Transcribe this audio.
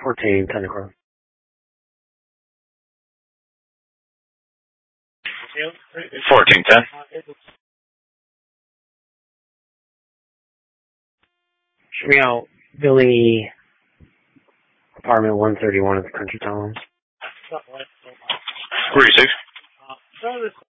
14, 10 o'clock. Show me out Billy, apartment 131 at the Country Towns. 46.